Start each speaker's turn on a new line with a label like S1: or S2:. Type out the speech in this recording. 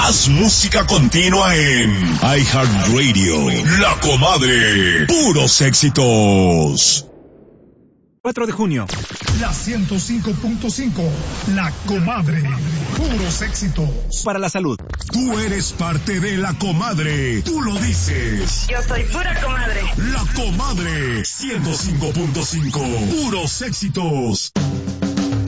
S1: Más música continua en iHeartRadio. La Comadre. Puros éxitos.
S2: 4 de junio.
S3: La 105.5. La Comadre. Puros éxitos.
S2: Para la salud.
S1: Tú eres parte de La Comadre. Tú lo dices.
S4: Yo soy pura comadre.
S1: La Comadre. 105.5. Puros éxitos.